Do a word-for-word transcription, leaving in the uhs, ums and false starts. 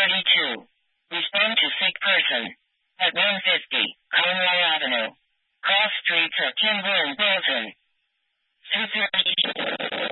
forty-two. Respond to sick person. At one fifty, Conway Avenue. Cross streets of Kimball and Bolton. two thirty.